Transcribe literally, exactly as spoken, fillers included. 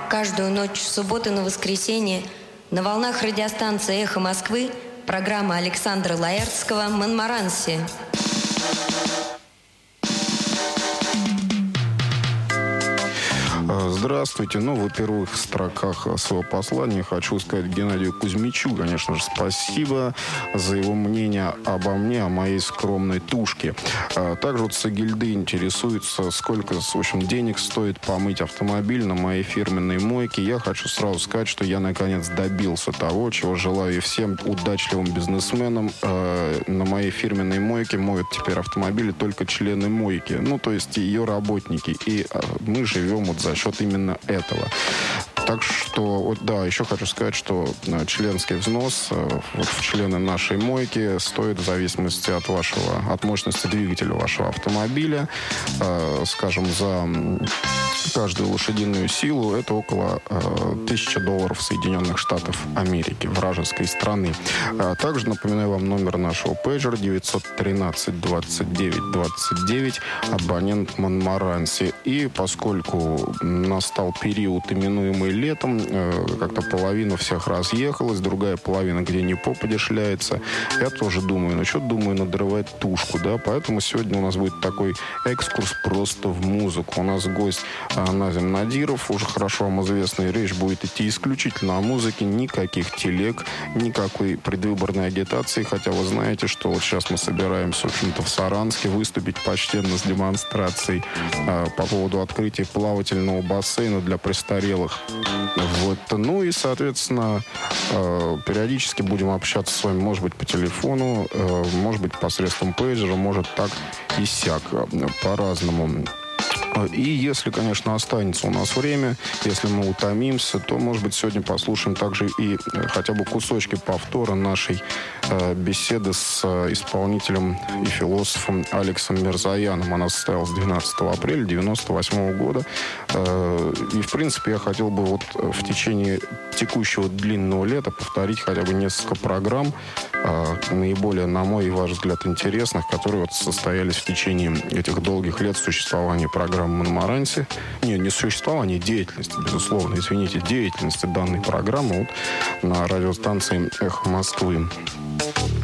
Каждую ночь с субботы на воскресенье на волнах радиостанции «Эхо Москвы» программа Александра Лаэртского «Монмаранси». Здравствуйте. Ну, во первых строках своего послания хочу сказать Геннадию Кузьмичу, конечно же, спасибо за его мнение обо мне, о моей скромной тушке. Также вот Сагильды интересуется, сколько, в общем, денег стоит помыть автомобиль на моей фирменной мойке. Я хочу сразу сказать, что я, наконец, добился того, чего желаю и всем удачливым бизнесменам. На моей фирменной мойке моют теперь автомобили только члены мойки, ну, то есть ее работники. И мы живем вот за счет именно этого. Так что, вот, да, еще хочу сказать, что членский взнос вот, в члены нашей мойки стоит в зависимости от вашего, от мощности двигателя вашего автомобиля. Э, скажем, за каждую лошадиную силу это около э, тысячи долларов Соединенных Штатов Америки, вражеской страны. Э, также напоминаю вам номер нашего пейджера девятьсот тринадцать двадцать девять двадцать девять, абонент Монмаранси. И поскольку настал период, именуемый летом, э, как-то половина всех разъехалась, другая половина где ни попадя шляется. Я тоже думаю, ну что думаю, надрывать тушку, да, поэтому сегодня у нас будет такой экскурс просто в музыку. У нас гость э, Назим Надиров, уже хорошо вам известный, речь будет идти исключительно о музыке, никаких телег, никакой предвыборной агитации, хотя вы знаете, что вот сейчас мы собираемся, в общем-то, в Саранске выступить почтенно с демонстрацией э, по поводу открытия плавательного бассейна для престарелых. Вот. Ну и, соответственно, э, периодически будем общаться с вами, может быть, по телефону, э, может быть, посредством пейджера, может так и сяк, по-разному. И если, конечно, останется у нас время, если мы утомимся, то, может быть, сегодня послушаем также и хотя бы кусочки повтора нашей э, беседы с э, исполнителем и философом Алексом Мирзояном. Она состоялась двенадцатого апреля девяносто восьмого года. Э, и, в принципе, я хотел бы вот в течение текущего длинного лета повторить хотя бы несколько программ, э, наиболее, на мой и ваш взгляд, интересных, которые вот состоялись в течение этих долгих лет существования программы Монмаранси. Не, не существование, деятельности, безусловно, извините, деятельности данной программы вот, на радиостанции «Эхо Москвы».